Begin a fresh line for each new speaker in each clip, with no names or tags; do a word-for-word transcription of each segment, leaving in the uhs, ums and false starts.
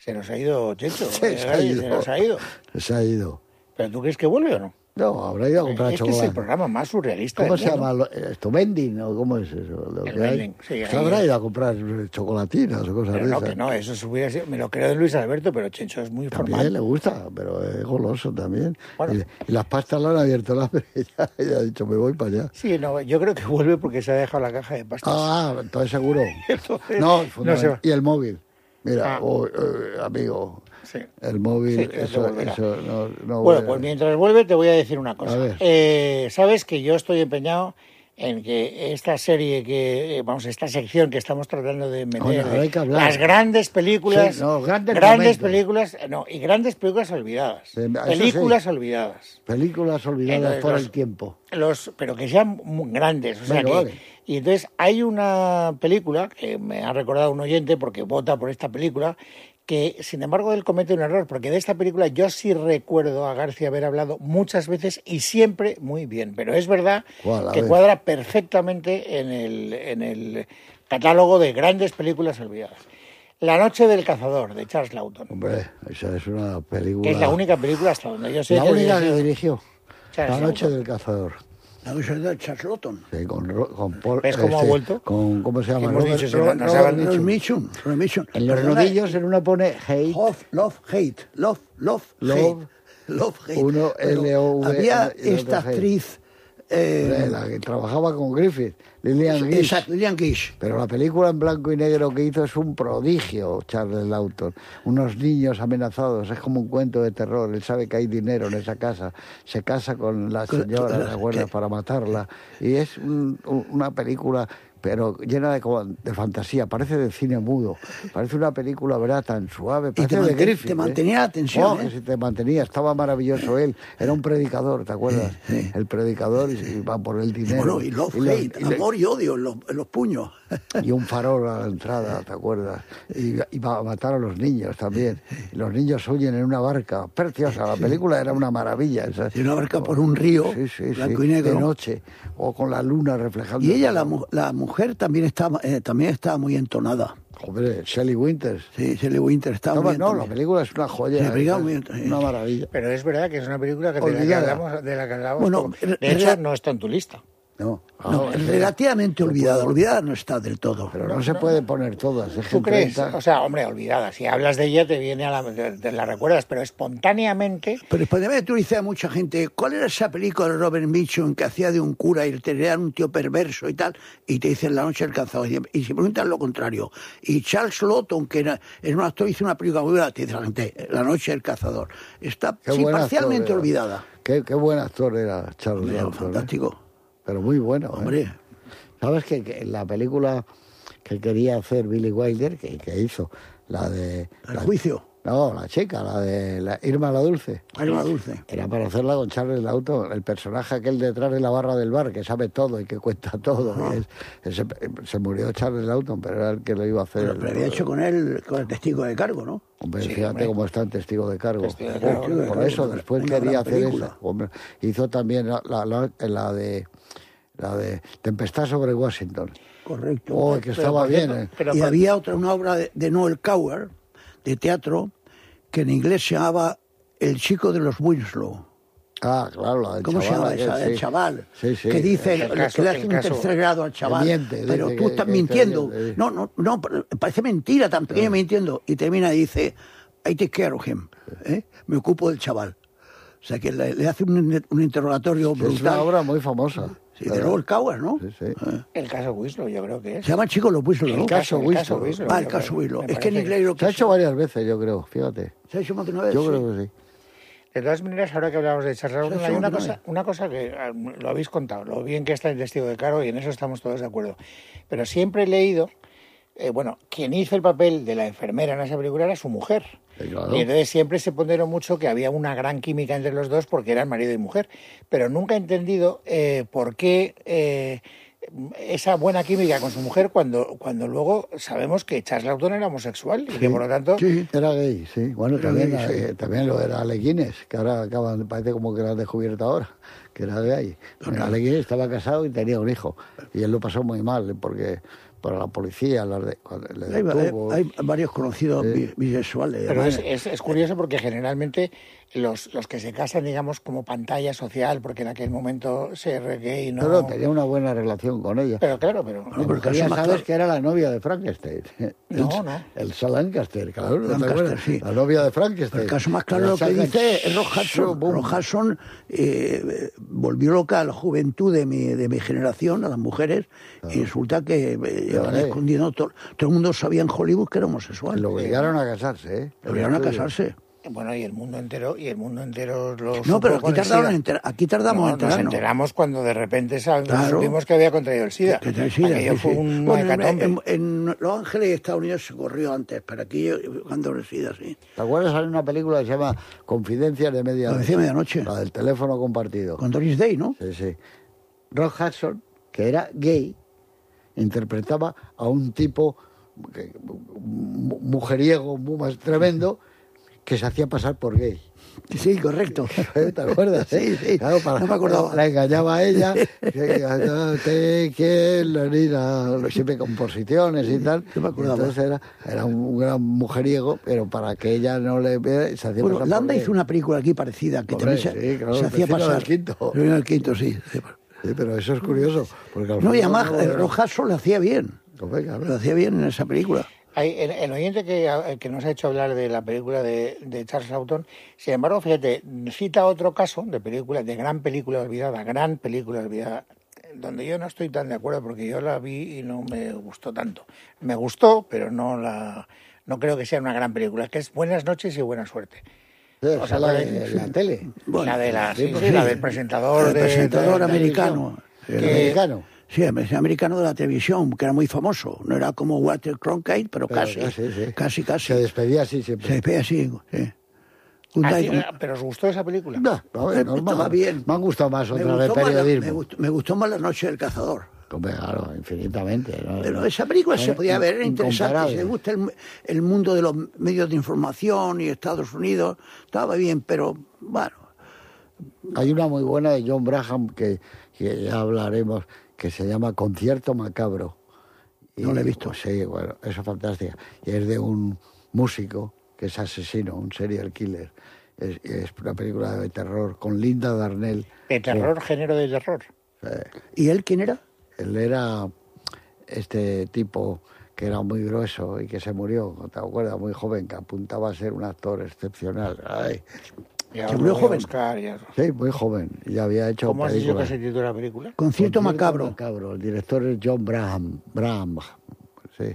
Se nos ha ido Checho.
Sí,
eh,
se ha ido.
Se nos ha ido.
Se ha ido.
¿Pero tú crees que vuelve o no?
No, habrá ido a comprar
Es que
chocolate.
es el programa más surrealista
¿Cómo
del
se
mundo.
llama? Lo- ¿Esto vending o cómo es eso? Lo
El
que hay?
vending, sí,
Se
ahí
habrá
es.
ido a comprar chocolatinas o cosas
Pero
de
no,
esas.
que no, eso se hubiera sido... Me lo creo de Luis Alberto, pero Checho es muy
También
formal.
le gusta, pero es goloso también.
Bueno.
Y, y las pastas la han abierto la ella, ella ha dicho, me voy para allá.
Sí, no, yo creo que vuelve porque se ha dejado la caja de pastas.
Ah, entonces seguro.
Entonces,
No,
no
fundament-
se va.
y el móvil. Mira,
Ah.
oh, eh, amigo,
Sí.
el móvil,
Sí, creo que
eso,
volverá.
eso no, no
Bueno,
voy a-
pues mientras vuelve te voy a decir una
A
cosa.
ver.
Eh, Sabes que yo estoy empeñado en que esta serie que, eh, vamos, esta sección que estamos tratando de meter,
Bueno, ahora hay que hablar.
las grandes películas,
Sí, no, grandes momentos.
películas, no, y grandes películas olvidadas,
Sí, eso
películas olvidadas.
Películas olvidadas
Entonces,
por
los-
el tiempo.
Los, pero que sean muy grandes, o sea
Venga,
que,
vale.
y entonces hay una película que me ha recordado un oyente porque vota por esta película, que sin embargo él comete un error, porque de esta película yo sí recuerdo a García haber hablado muchas veces y siempre muy bien, pero es verdad
¿Cuál? A
que
ver.
cuadra perfectamente en el, en el catálogo de grandes películas olvidadas. La noche del cazador, de Charles Lawton,
Hombre, esa es una película.
que es la única película hasta donde yo sé
La
que
única
dirigió
que dirigió.
Charles
La noche
Lawton.
del cazador.
La noche de Charles Lawton.
Sí, con, Ro- con Paul,
¿Ves cómo ha vuelto?
Con, ¿cómo se llama?
Hemos
Robert-
dicho, si
Robert-
no- no
Robert
saben-
Mitchum.
Robert Mitchum. Robert Mitchum.
En los
Perdona,
rodillos en una pone hate.
Love, love, hate. Love, love,
Love.
hate. Love, hate.
Uno,
Pero
L O V,
había
y el otro
esta
hate.
actriz... eh,
La que trabajaba con Griffith, Lillian Gish.
exacto, Lillian Gish.
Pero la película en blanco y negro que hizo es un prodigio, Charles Lawton. Unos niños amenazados, es como un cuento de terror. Él sabe que hay dinero en esa casa. Se casa con la
Con-
señora, ¿te acuerdas?
¿qué?
Para matarla. Y es un- un- una película, pero llena de, como de fantasía. Parece de cine mudo. Parece una película, ¿verdad? Tan suave.
te
Parece de
manten-
Griffith.
te
¿eh?
mantenía la tensión,
Oh,
¿eh?
que sí te mantenía. Estaba maravilloso él. Era un predicador, ¿te acuerdas?
Sí, sí.
El predicador y, y va por el
Y
dinero.
bueno, y love,
Y lo-
hate,
y lo-
amor y odio en los, en los puños.
y un farol a la entrada, ¿te acuerdas? Y iba a matar a los niños también. Y los niños huyen en una barca. Preciosa, la película era una maravilla. Esa.
Y una barca por un río,
Sí, sí,
blanco
sí,
y negro.
de noche, o con la luna reflejando.
Y ella, la, mu- la mujer, también estaba, eh, también estaba muy entonada.
Hombre, Shelley Winters.
Sí, Shelley Winter estaba
Estaba-
muy
no, la
entonada.
película es una joya.
Sí, la película
es
muy entonada.
una maravilla.
Pero es verdad que es una película que de la que
Olvidada.
hablamos, de la que hablamos
Bueno,
poco.
re-
De hecho,
re-
no está en tu lista.
No,
No,
Ah,
relativamente olvidada. Olvidada no está del todo.
pero no, se puede poner todas. Es que
¿Tú
en
crees?
treinta
O sea, hombre, olvidada. Si hablas de ella, te viene a la... Te, te la recuerdas, pero espontáneamente...
Pero espontáneamente tú dices a mucha gente, ¿cuál era esa película de Robert Mitchum que hacía de un cura y tenía un tío perverso y tal? Y te dicen La noche del cazador. Y, y si preguntan lo contrario. Y Charles Lawton, que era, era un actor, hizo una película muy buena, te dice la gente, La noche del cazador. Está
Qué
sí,
buen
parcialmente
actor era.
olvidada.
Qué, qué buen actor era Charles
Hombre,
Lawton, ¿eh?
fantástico.
Pero muy bueno. ¿eh?
Hombre,
¿Sabes que, que en la película que quería hacer Billy Wilder, que, que hizo, la de...
el
la-
juicio.
No, la chica, la de la Irma la Dulce.
Alma dulce.
Era para hacerla con Charles Lawton, el personaje aquel detrás de la barra del bar, que sabe todo y que cuenta todo. Y es- ese- se murió Charles Lawton, pero era el que lo iba a hacer.
Bueno, pero había hecho con él, con el testigo de cargo, ¿no?
Hombre,
Sí,
fíjate
hombre.
cómo está en Testigo de Cargo.
Testigo de Cargo,
Por
Testigo de Cargo,
eso,
una
después
gran
quería hacer
película.
eso. Hombre, hizo también la, la, la- la de la de Tempestad sobre Washington.
Correcto.
Oh, que estaba
por
bien.
cierto,
¿eh?
pero
y
por-
había otra, una obra de, de Noel Coward, de teatro, que en inglés se llamaba El chico de los Winslow.
Ah, claro, la del
¿Cómo se
chaval
llama
aquel,
esa? El
sí.
chaval.
Sí, sí.
Que dice
El
que
caso-
le
el
hace un
caso-
tercer grado al chaval.
miente, dice
pero
que-
tú estás
que
mintiendo.
está bien, sí.
No, no, no, parece mentira, tan pequeño mintiendo. Y termina y dice, I take care of him. ¿eh? Me ocupo del chaval. O sea que le, le hace un, un interrogatorio
Es una
brutal.
obra muy famosa.
Sí, de
¿verdad?
Noel Coward, ¿no?
Sí, sí.
El caso Winslow, yo creo que es.
Se llama Chico los Winslow,
El
¿no?
caso
el
Winslow.
Winslow,
Ah, el
yo
caso
creo.
Winslow.
Me
Es que en
parece
inglés lo
Se
que
ha hecho varias veces, yo creo, fíjate.
¿Se ha hecho más de una vez?
Yo
Sí.
creo que sí.
De todas maneras, ahora que hablamos de Charles Lawton,
Sí,
hay
sí,
una
no,
cosa, una cosa que ah, lo habéis contado, lo bien que está el Testigo de Cargo, y en eso estamos todos de acuerdo. Pero siempre he leído, eh, bueno, quien hizo el papel de la enfermera en esa película era su mujer.
Sí, claro.
Y entonces siempre se ponderó mucho que había una gran química entre los dos porque eran marido y mujer. Pero nunca he entendido eh, por qué eh, esa buena química con su mujer cuando, cuando luego sabemos que Charles Lawton era homosexual y que por lo tanto...
Sí.
Era gay, sí. Bueno,
Era
también,
gay, sí.
eh, también lo era Ale Guinness, que ahora acaban, parece como que lo han descubierto ahora, que era gay. Bueno, Ale Guinness estaba casado y tenía un hijo. Y él lo pasó muy mal, porque para la policía, las de, cuando le
Hay,
detuvo.
hay varios conocidos
Sí.
bisexuales.
Pero
además.
es, es, es curioso porque generalmente los, los que se casan, digamos, como pantalla social, porque en aquel momento ser gay no...
Pero tenía una buena relación con ella.
Pero claro, pero...
No, pero el caso
ya
más
sabes
claro-
que era la novia de Frankenstein.
No,
el,
no.
El Lancaster, claro. ¿no te
Lancaster,
acuerdas?
sí.
La novia de Frankenstein.
El caso más claro
La
lo que
saga
dice es Rock
Shoo,
Hudson.
boom.
Rock Hudson eh, volvió loca a la juventud de mi, de mi generación, a las mujeres, y resulta que eh, llevan
eh.
escondiendo... Todo, todo el mundo sabía en Hollywood que era homosexual.
Lo obligaron a casarse, ¿eh?
Lo obligaron a casarse.
Bueno, y el mundo entero, y el mundo entero lo
No,
supo
pero aquí,
con el
tardaron
SIDA.
en enter- aquí tardamos
No,
en
nos
enterarnos.
enteramos cuando de repente sab-
Claro.
supimos que había contraído el SIDA.
Que tenía SIDA,
Aquello
sí,
fue
sí.
un
Bueno, en,
hecatombe.
en- en Los Ángeles y Estados Unidos se corrió antes, pero aquí cuando el SIDA, sí.
¿Te acuerdas? Hay una película que se llama Confidencias de
Lo
Medianoche.
decía medianoche.
La del teléfono compartido.
Con Doris Day, ¿no?
Sí, sí. Rock Hudson, que era gay, interpretaba a un tipo que- mu- mujeriego, muy más tremendo, que se hacía pasar por gay.
Sí, correcto.
¿Te acuerdas?
Sí, sí.
Claro, para-
No me acordaba.
La engañaba a ella, que no te quiero ni nada, siempre composiciones y tal.
No me acordaba.
Entonces era, era un gran mujeriego, pero para que ella no le vea, se hacía
Bueno,
pasar
Landa
por gay.
hizo una película aquí parecida que
Hombre,
también se,
sí, claro,
se
el
hacía
vecino
pasar.
del quinto.
El vecino del quinto, sí. sí.
Sí, pero eso es curioso. Porque al
No, y
final
además
no-
eh, Rock Hudson lo hacía bien.
Hombre, claro.
Lo hacía bien en esa película.
Hay, el, el oyente que, que nos ha hecho hablar de la película de, de Charles Lawton, sin embargo, fíjate, cita otro caso de película, de gran película olvidada, gran película olvidada, donde yo no estoy tan de acuerdo porque yo la vi y no me gustó tanto. Me gustó, pero no la no creo que sea una gran película, que es Buenas noches y buena suerte.
Sí,
O sea,
la
por
de
ahí-
la tele.
Bueno,
la de la,
sí,
sí,
pues
sí,
sí.
la del presentador,
El
de-
presentador
de- de
americano.
televisión.
El
Que-
americano.
Sí, el americano de la televisión, que era muy famoso. No era como Walter Cronkite, pero,
Pero
casi,
casi, sí.
casi, casi.
Se despedía así siempre.
Se despide así, sí. Good
Así-
night.
pero ¿os gustó esa película?
No, a ver,
Me
normal.
gustaba bien.
Me han gustado más
Me
otras de
gustó, más la, me,
periodismo.
gustó, me gustó más La Noche del Cazador.
Hombre, claro, infinitamente. ¿no?
Pero esa película se
Eh,
podía ver, era interesante.
incomparable.
Si le gusta el, el mundo de los medios de información y Estados Unidos, estaba bien, pero bueno.
Hay una muy buena de John Braham que, que ya hablaremos, que se llama Concierto Macabro.
No la he visto.
Pues sí, bueno, eso es fantástica. Y es de un músico que es asesino, un serial killer. Es, es una película de terror con Linda Darnell.
De terror, género de terror.
Eh,
¿Y él quién era?
él era este tipo que era muy grueso y que se murió, ¿te acuerdas? Muy joven, que apuntaba a ser un actor excepcional. Ay,
Ya
Se
os
murió
lo voy a
joven.
buscar, ya.
sí, muy joven. Y había hecho
¿Cómo has dicho que
películas.
se titula la película?
Concierto
Concierto
macabro.
Macabro. El director es John Braham. Braham, sí.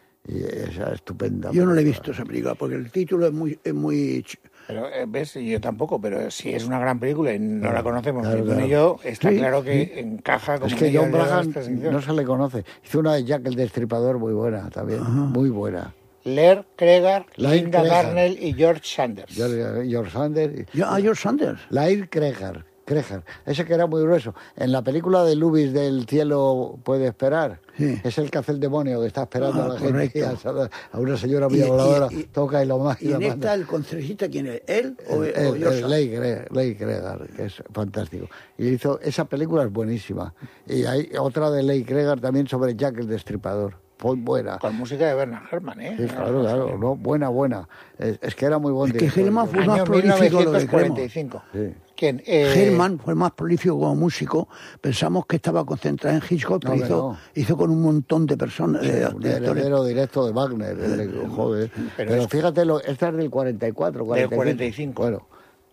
Y esa estupenda.
Yo no le he
película.
visto esa película, porque el título es muy... Es muy ch-
Pero, eh, ¿ves? Yo tampoco, pero si es una gran película y no la conocemos
claro,
ni tú ni
claro.
yo, está
Sí,
claro que encaja como
Es que
anillo
John
al dedo
Braham
esta sección.
no se le conoce. Hizo una de Jack el Destripador muy buena también. Muy buena.
Laird Cregar,
Laird
Linda
Cregar.
Darnell y George Sanders.
George, George Sanders. y-
Yo- Ah, George Sanders.
Laird Cregar, Cregar, ese que era muy grueso. En la película de Lubis del cielo puede esperar,
Sí.
es el que hace el demonio que está esperando
Ah,
a la gente,
correcto.
a, a una señora
Y-
muy voladora,
y- y-
toca y lo más.
¿Y
la
en
manda.
esta el concertista quién es? ¿Él o,
El-
o
el-
George
el
Sanders?
Leigh Gre- Leigh Cregar, que es fantástico. Y hizo, esa película es buenísima. Y hay otra de Leigh Cregar también sobre Jack el Destripador. Muy buena.
Con música de Bernard Herrmann, ¿eh?
Sí, claro, claro, no, buena, buena. Es, es que era muy buen
Es que
director.
Hellman fue más
Año
prolífico de lo que
mil novecientos cuarenta y cinco.
Sí.
¿Quién? Eh,
Hellman fue el más prolífico como músico. Pensamos que estaba concentrado en Hitchcock, pero
No,
hizo,
no.
hizo con un montón de personas, de
Un
directores.
heredero directo de Wagner, el de- joder.
Pero
Pero,
es-
fíjate, lo, esta es del cuarenta y cuatro, cuarenta y cinco.
cuarenta y cinco.
Bueno,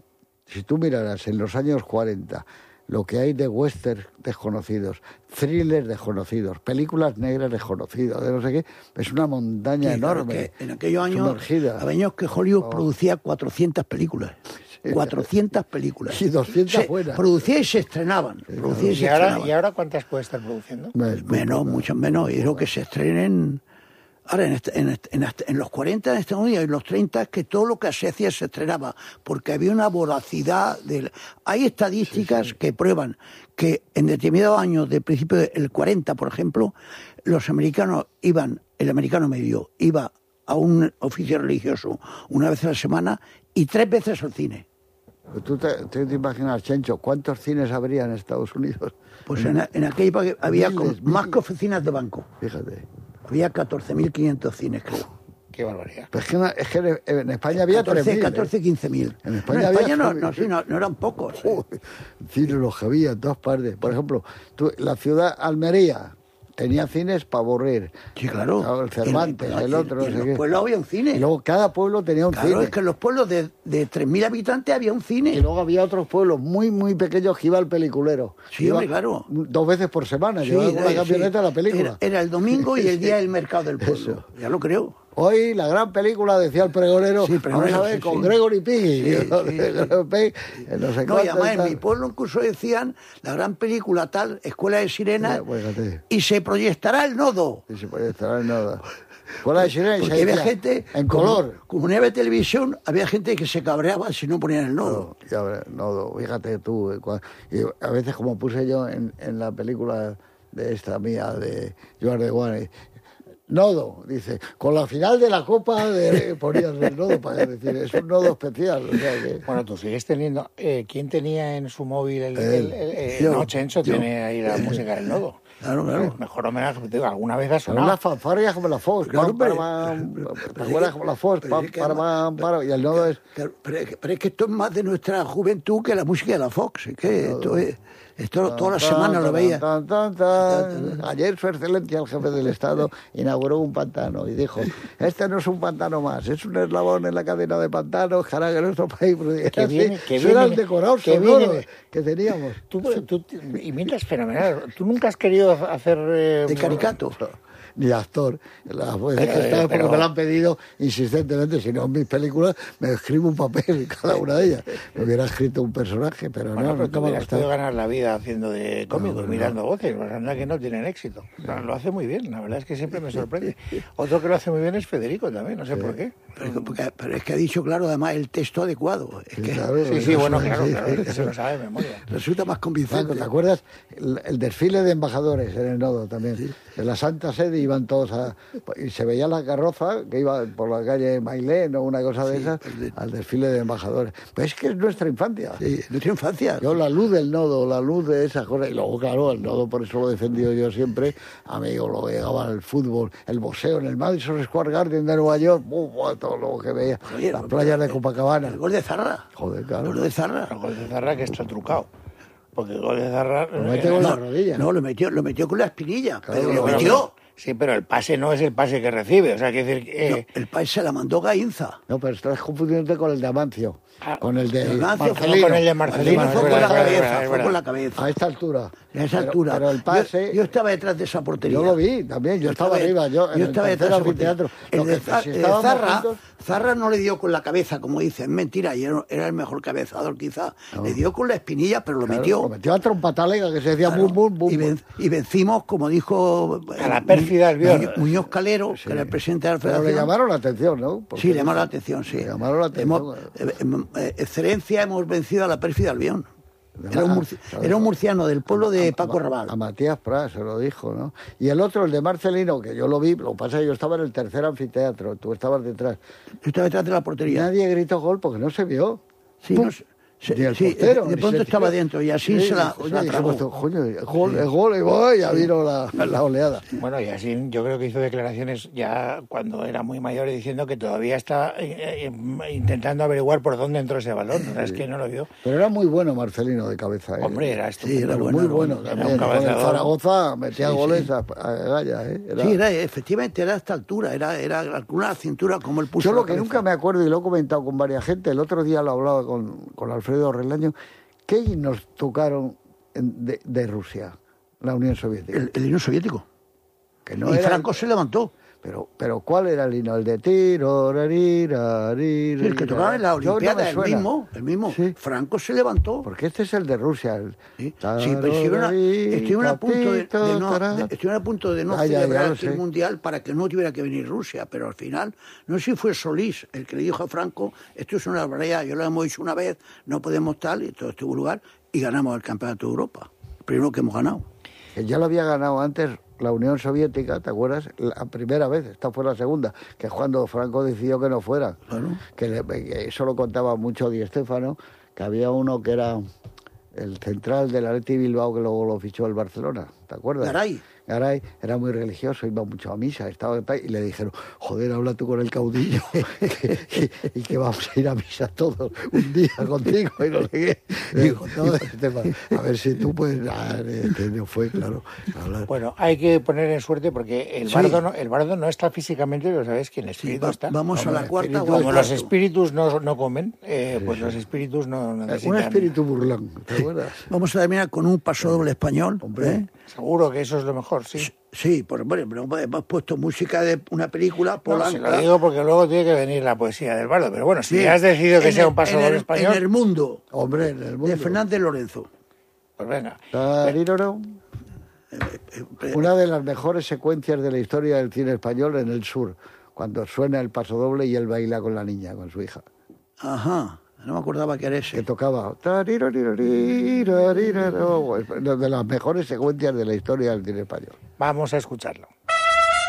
si tú miraras en los años cuarenta lo que hay de western desconocidos, thrillers desconocidos, películas negras desconocidas, de no sé qué, es una montaña
Sí, claro,
enorme.
que en aquellos años,
sumergida.
había años que Hollywood producía cuatrocientas películas. cuatrocientas películas.
Y doscientas
Se
buenas.
Producía y se estrenaban. Producía y se
¿Y ahora,
estrenaban.
¿Y ahora cuántas puede estar produciendo?
Es muy
Menos,
poca.
mucho menos. Y creo que se estrenen. Ahora, en, este- en, este- en, este- en los cuarenta en Estados Unidos y en los treinta, es que todo lo que se hacía se estrenaba, porque había una voracidad. De... Hay estadísticas que prueban que en determinados años, de principio del cuarenta, por ejemplo, los americanos iban, el americano medio, iba a un oficio religioso una vez a la semana y tres veces al cine.
Tú te, te, te imaginas, Chencho, ¿cuántos cines habría en Estados Unidos?
Pues en, en aquella época había
Miles,
con- más
miles.
que oficinas de banco.
Fíjate.
Había catorce mil quinientos cines, creo.
Qué barbaridad.
Pues es, que, en- es que en- en España había tres
catorce,
mil.
catorce, quince mil.
En
En
España
España,
había
no,
tres mil.
no, sí, no, no eran pocos. ¿eh?
Joder, cines los que había en todas partes. Por ejemplo, tú, la ciudad Almería tenía cines para aburrir.
Sí, claro.
Claro, el Cervantes,
Y en-
el otro,
y
no
en
sé
los
qué.
pueblos había un cine.
Y luego cada pueblo tenía un
Claro,
cine.
es que en los pueblos de, de tres mil habitantes había un cine.
Y luego había otros pueblos muy, muy pequeños que iba al peliculero.
Sí,
Iba
hombre, claro.
Dos veces por semana,
Sí,
llevaba con la
sí.
camioneta a la película.
Era, era el domingo y el día del mercado del pueblo.
Eso.
Ya lo creo.
Hoy la gran película, decía el pregonero,
Sí, pregonero,
vamos a ver,
sí,
con
sí.
Gregory Piggy.
Sí,
¿no?
sí,
Gregory Piggy, eh, no sé
No,
cuánto
y además
y
en
tal.
mi pueblo incluso decían la gran película tal, Escuela de Sirenas,
Ya, pues, fíjate.
y se proyectará el nodo.
Y se puede estar en nada. Escuela de Sirena y
Porque
se
había
decía,
gente,
en
como-
color.
Como no había televisión, había gente que se cabreaba si no ponían el nodo.
No, ya ves, no, fíjate tú. eh, cua- Y a veces, como puse yo en, en la película de esta mía, de Joan de Guane, nodo, dice, con la final de la Copa de, ponías el nodo para decir, es un nodo especial. O sea que,
Bueno, tú sigues teniendo... Eh, ¿Quién tenía en su móvil el...
Él.
el- el- eh,
Yo.
no, Chencho
Yo.
tiene ahí la música del nodo.
Claro, claro.
El mejor homenaje, te digo, alguna vez ha
Son
sonado.
las fanfarrias como la Fox,
Claro,
pam, para,
hombre.
pam,
Pero-
¿te
pero
acuerdas
es que-
como la Fox?
pero
Pam,
es que
para,
además-
pam, para, y el nodo es...
Claro, pero, es que, pero es que esto es más de nuestra juventud que la música de la Fox. Es que esto es, esto toda la
Tan,
semana
tan,
lo veía.
tan, tan, tan. Ayer su excelencia, el jefe del Estado, inauguró un pantano y dijo, este no es un pantano más, es un eslabón en la cadena de pantanos que hará que nuestro país...
Que viene- que
Eso eran
viene-
decorados
que
sonoros
viene-
que teníamos.
Tú, tú imitas fenomenal. Tú nunca has querido hacer... eh,
De caricato.
Ni actor. Las veces
Pero,
que estaba
pero-
porque me lo han pedido insistentemente, si no en mis películas me escribo un papel en cada una de ellas. Me hubiera escrito un personaje, pero
Bueno,
no,
pero
no
tú
me ha
hubieras podido
gustado.
ganar la vida haciendo de cómico, mirando voces, pues anda que no tienen éxito. O sea, lo hace muy bien, la verdad es que siempre me sorprende. Otro que lo hace muy bien es Federico también, no sé por qué.
Pero, es que- porque- pero es que ha dicho, claro, además el texto adecuado. Es que
Claro,
Sí, sí, bueno, claro,
sí,
claro,
sí.
es que se lo sabe de memoria.
resulta más
Franco,
convincente.
¿te acuerdas? El, el desfile de embajadores en el nodo también. De la Santa Sede iban todos a... Y se veía la carroza que iba por la calle Mailén o una cosa de
Sí,
esas
el de-
al desfile de embajadores. Pues es que es nuestra infancia.
Sí, nuestra infancia.
Yo la luz del nodo, la luz de esas cosas, y luego claro, el nodo por eso lo he defendido yo siempre, amigo, lo llegaba al fútbol, el boxeo en el Madison Square Garden de Nueva York, ¡buf! Todo lo que veía,
Oye,
las playas de Copacabana.
El gol de Zarra.
Joder,
El
claro.
gol de Zarra.
El gol de Zarra que está trucado. Porque el gol de Zarra...
Lo mete con la rodilla.
No, lo metió, lo metió con la espinilla.
Claro,
pero lo
Bueno,
metió.
Sí, pero el pase no es el pase que recibe. O sea, quiere decir que...
No,
eh,
el país se la mandó Gainza.
No, pero estás confundiéndote con el de Amancio,
Ah,
con el de
el Amancio fue
Marcelino.
con el de Marcelino,
Fue
es
con
verdad,
la
es verdad,
cabeza,
es
fue
verdad.
con la cabeza.
A esta altura.
A esa
Pero-
altura.
Pero el pase...
Yo, yo estaba detrás de esa portería.
Yo lo vi también, yo estaba arriba, yo en
yo
el
estaba
tercer
detrás de esa portería.
anfiteatro.
El
Lo
de,
que-
Za-
si
el de
estábamos
Zarra,
juntos-
Zarra no le dio con la cabeza, como dicen, mentira, y era, era el mejor cabezador quizá. Le dio con la espinilla, pero lo
Claro,
metió.
Lo metió a trompatalega, que se decía
Claro,
bum, bum, bum.
y,
bum.
ven- y vencimos, como dijo
A la
eh,
pérfida Albiol.
Muñoz- Muñoz Calero, que era el presidente de la
Pero
Federación.
le llamaron la atención, ¿no? Porque
Sí, le llamaron la atención, sí.
Le llamaron la atención.
Hemos- eh, em- eh, excelencia, hemos vencido a la pérfida Albión. Era un,
Ah,
murci-
claro.
era un murciano del pueblo de
A-
Paco
a-
Raval.
A Matías Pras se lo dijo, ¿no? Y el otro, el de Marcelino, que yo lo vi, lo que pasa es que yo estaba en el tercer anfiteatro, tú estabas detrás.
Yo estaba detrás de la portería.
Nadie gritó gol porque no se vio.
Sí,
¡Pum!
no se- se-
Ni el
sí,
portero,
de
ni
pronto
se
estaba
tiró.
dentro y así
Sí,
se la,
coño,
la
y
tragó.
dijimos, coño, el gol, el gol, y voy, ya vino la, la oleada.
Bueno, y así yo creo que hizo declaraciones ya cuando era muy mayor y diciendo que todavía está eh, eh, intentando averiguar por dónde entró ese balón. O sea, es que no lo vio.
Pero era muy bueno Marcelino de cabeza. ¿eh?
Hombre, era estupendo.
era bueno,
muy
era
bueno
bueno.
Era
también.
un
Con el
cabezador.
Zaragoza metía
Sí,
goles
sí.
a, a galla, ¿eh? Era-
Sí, era, efectivamente era a esta altura, era, era alguna cintura como el puso.
Yo
la
lo que
cabeza.
nunca me acuerdo, y lo he comentado con varias gente, el otro día lo hablaba con, con Alfredo Relaño, ¿qué himnos tocaron en- de, de Rusia, la Unión Soviética?
El, el himno soviético.
Que no
y
era-
Franco se levantó.
Pero, pero ¿cuál era el hino? El de tiro, rarira,
Sí, el que tocaba en la
Yo no
Olimpiada,
me
el
suena.
mismo, el mismo.
Sí.
Franco se levantó.
Porque este es el de Rusia. El...
Sí, sí, pero estuvieron a, estuvieron a punto de, de no,
Tará.
de- estuvieron a punto de no
Ah, ya, ya
celebrar
lo
el
sé.
mundial para que no tuviera que venir Rusia, pero al final, no sé si fue Solís el que le dijo a Franco, esto es una barbaridad, yo lo hemos dicho una vez, no podemos tal, y todo estuvo lugar, y ganamos el Campeonato de Europa, el primero que hemos ganado.
Que ya lo había ganado antes la Unión Soviética, ¿te acuerdas? La primera vez, esta fue la segunda, que es cuando Franco decidió que no fuera.
Claro.
Que, le- que eso lo contaba mucho Di Stéfano, que había uno que era el central del Athletic Bilbao, que luego lo fichó el Barcelona, ¿te acuerdas?
Garay.
Garay era muy religioso, iba mucho a misa, estaba en paz, y le dijeron, joder, habla tú con el caudillo y, y que vamos a ir a misa todos un día contigo y no sé qué. Digo, no, este, a ver si tú puedes... Ah, este no fue, claro. Hablar.
Bueno, hay que poner en suerte porque el, sí. bardo, no, el bardo no está físicamente, pero sabes que el espíritu
sí, va,
está.
Vamos Hombre, a la cuarta.
Espíritu, como los espíritus no, no comen, eh, sí, pues sí. los espíritus no, no necesitan...
Un espíritu burlón, ¿te acuerdas?
Vamos a terminar con un paso doble español.
Hombre,
¿eh?
Seguro que eso es lo mejor, sí.
Sí, por bueno, hemos puesto música de una película polanca.
No, se lo digo porque luego tiene que venir la poesía del bardo, pero bueno, si sí, has decidido que el, sea un paso doble español...
En el mundo,
hombre, en el mundo.
De Fernández Lorenzo.
Pues venga.
Una de las mejores secuencias de la historia del cine español en el sur, cuando suena el paso doble y él baila con la niña, con su hija.
Ajá. No me acordaba que era ese.
Que tocaba. De las mejores secuencias de la historia del cine español.
Vamos a escucharlo.